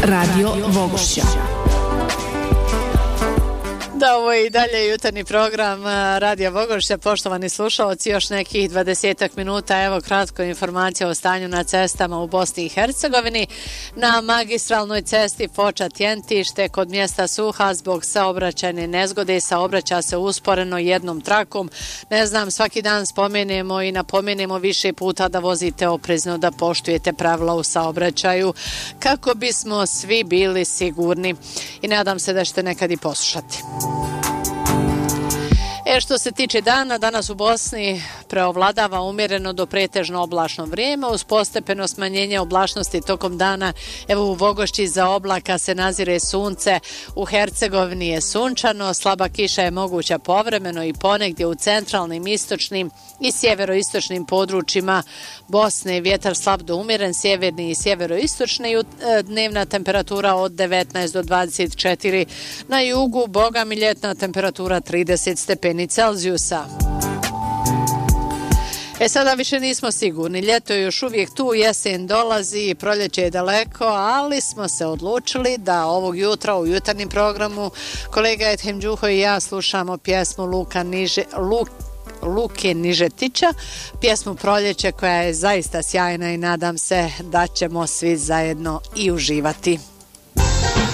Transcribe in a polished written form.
Radio Vogošća. Da, ovo je i dalje jutarnji program Radija Vogošća. Poštovani slušalci, još nekih 20 minuta. Evo kratko informacija o stanju na cestama u Bosni i Hercegovini. Na magistralnoj cesti Foča-Tjentište kod mjesta Suha zbog saobraćajne nezgode saobraća se usporeno jednom trakom. Ne znam, svaki dan spomenemo i napomenemo više puta da vozite oprezno, da poštujete pravila u saobraćaju kako bismo svi bili sigurni. I nadam se da ćete nekad i poslušati. Što se tiče dana, danas u Bosni preovladava umjereno do pretežno oblačno vrijeme uz postepeno smanjenje oblačnosti tokom dana. Evo u Vogošći za oblaka se nazire sunce, u Hercegovini je sunčano, slaba kiša je moguća povremeno i ponegdje u centralnim, istočnim i sjeveroistočnim područjima Bosne. Vjetar slab do umjeren, sjeverni i sjeveroistočni, dnevna temperatura od 19 do 24. Na jugu, bogami ljetna temperatura 30 stepeni Celzijusa. Sada više nismo sigurni, ljeto je još uvijek tu, jesen dolazi i proljeće je daleko, ali smo se odlučili da ovog jutra u jutarnjem programu kolega Edhem Đuho i ja slušamo pjesmu Luke Nižetića, pjesmu Proljeće koja je zaista sjajna i nadam se da ćemo svi zajedno i uživati.